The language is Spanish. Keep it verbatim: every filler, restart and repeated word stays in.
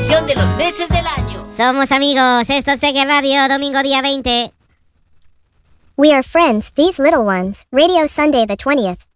selección de los meses del año. Somos amigos, esto es Peque Radio, domingo día veinte. We are friends, these little ones. Radio Sunday the twentieth.